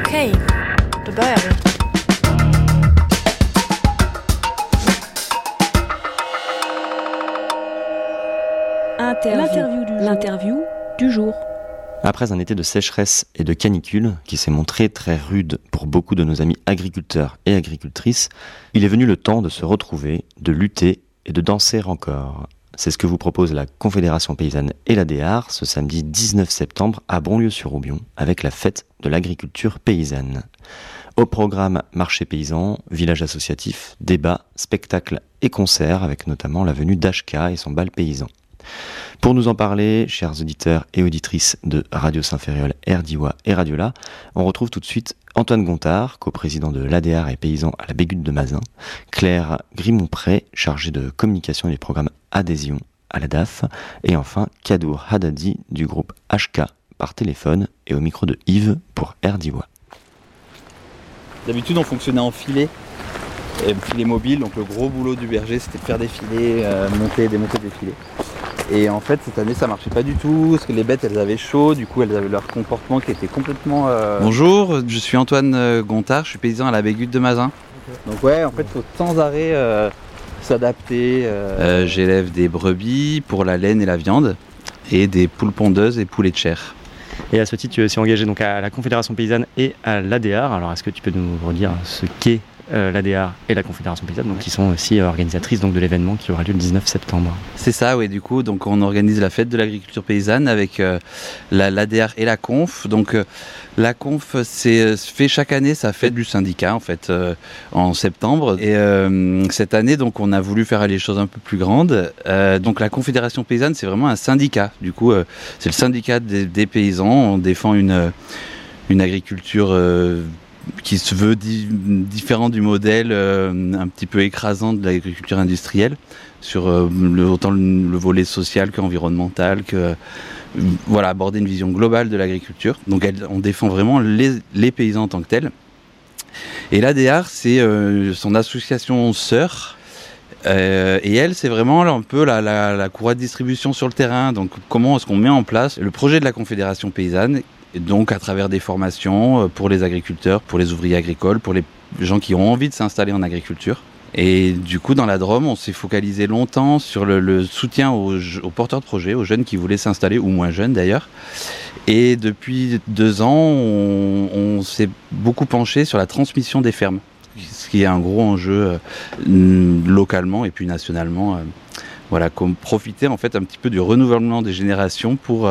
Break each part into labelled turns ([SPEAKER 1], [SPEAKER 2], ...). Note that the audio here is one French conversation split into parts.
[SPEAKER 1] Okay, dabei aber.
[SPEAKER 2] L'interview du jour.
[SPEAKER 3] Après un été de sécheresse et de canicule qui s'est montré très rude pour beaucoup de nos amis agriculteurs et agricultrices, il est venu le temps de se retrouver, de lutter et de danser encore. C'est ce que vous propose la Confédération Paysanne et l'ADEAR ce samedi 19 septembre à Bonlieu-sur-Roubion avec la fête de l'agriculture paysanne. Au programme marché paysan, village associatif, débats, spectacles et concerts avec notamment la venue d'Ashka et son bal paysan. Pour nous en parler, chers auditeurs et auditrices de Radio Saint-Ferréol, RDIWA et Radiola, on retrouve tout de suite Antoine Gontard, coprésident de l'ADEAR et paysan à la Bégude de Mazin, Claire Grimont-Pré, chargée de communication du programme Adhésion à la DAF, et enfin Kadour Haddadi du groupe HK par téléphone et au micro de Yves pour RDIWA.
[SPEAKER 4] D'habitude on fonctionnait en filet, filet mobile, donc le gros boulot du berger c'était de faire des filets, monter et démonter des filets. Et en fait cette année ça marchait pas du tout, parce que les bêtes elles avaient chaud, du coup elles avaient leur comportement qui était complètement... Bonjour, je suis Antoine Gontard, je suis paysan à la Bégude de Mazin. Okay. Donc ouais, en fait il faut sans arrêt s'adapter. J'élève des brebis pour la laine et la viande, et des poules pondeuses et poulets de chair.
[SPEAKER 3] Et à ce titre, tu es aussi engagé donc à la Confédération Paysanne et à l'ADEAR. Alors est-ce que tu peux nous redire ce qu'est l'ADEAR et la Confédération Paysanne, donc, qui sont aussi organisatrices donc, de l'événement qui aura lieu le 19 septembre.
[SPEAKER 4] C'est ça, oui, du coup, donc on organise la fête de l'agriculture paysanne avec l'ADEAR et la Conf. Donc la Conf, c'est fait chaque année sa fête du syndicat, en fait, en septembre. Et cette année, donc, on a voulu faire les choses un peu plus grandes. Donc la Confédération Paysanne, c'est vraiment un syndicat. Du coup, c'est le syndicat des paysans. On défend une agriculture... qui se veut différent du modèle un petit peu écrasant de l'agriculture industrielle, sur autant le volet social qu'environnemental, aborder une vision globale de l'agriculture. Donc on défend vraiment les paysans en tant que tels. Et l'ADEAR, c'est son association sœur, et elle, c'est vraiment un peu la courroie de distribution sur le terrain. Donc comment est-ce qu'on met en place le projet de la Confédération Paysanne, donc à travers des formations pour les agriculteurs, pour les ouvriers agricoles, pour les gens qui ont envie de s'installer en agriculture. Et du coup, dans la Drôme, on s'est focalisé longtemps sur le soutien aux porteurs de projets, aux jeunes qui voulaient s'installer, ou moins jeunes d'ailleurs. Et depuis 2 ans, on s'est beaucoup penché sur la transmission des fermes, ce qui est un gros enjeu localement et puis nationalement. Comme profiter en fait un petit peu du renouvellement des générations pour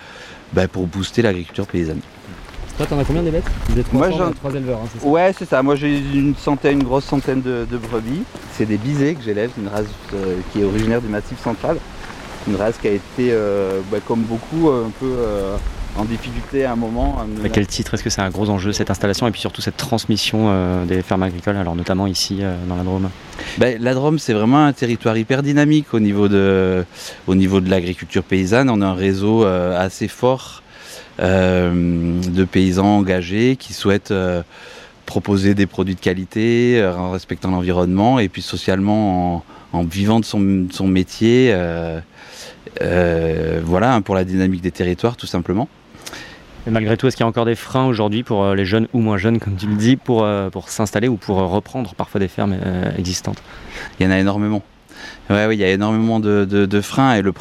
[SPEAKER 4] booster l'agriculture paysanne.
[SPEAKER 3] Toi, t'en as combien des bêtes? Vous êtes 3 éleveurs, hein, c'est ça?
[SPEAKER 4] Ouais, c'est ça. Moi, j'ai une grosse centaine de brebis. C'est des bisées que j'élève, une race qui est originaire du Massif central. Une race qui a été, comme beaucoup, un peu en difficulté à un moment.
[SPEAKER 3] À quel titre est-ce que c'est un gros enjeu, cette installation, et puis surtout cette transmission des fermes agricoles, alors notamment ici dans la Drôme?
[SPEAKER 4] La Drôme, c'est vraiment un territoire hyper dynamique au niveau de l'agriculture paysanne. On a un réseau assez fort de paysans engagés qui souhaitent proposer des produits de qualité en respectant l'environnement et puis socialement en vivant de son métier, pour la dynamique des territoires tout simplement.
[SPEAKER 3] Et malgré tout, est-ce qu'il y a encore des freins aujourd'hui pour les jeunes ou moins jeunes, comme tu le dis, pour s'installer ou pour reprendre parfois des fermes existantes?
[SPEAKER 4] Il y en a énormément. Oui, il y a énormément de freins et le